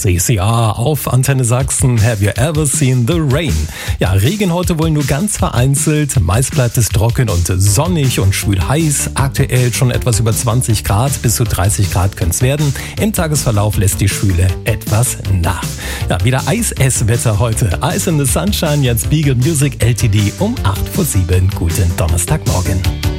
CCR auf Antenne Sachsen. Have you ever seen the rain? Ja, Regen heute wohl nur ganz vereinzelt. Meist bleibt es trocken und sonnig und schwül heiß. Aktuell schon etwas über 20 Grad, bis zu 30 Grad können es werden. Im Tagesverlauf lässt die Schwüle etwas nach. Ja, wieder Eisesswetter heute. Ice in the Sunshine, jetzt Beagle Music LTD um 8 vor 7. Guten Donnerstagmorgen.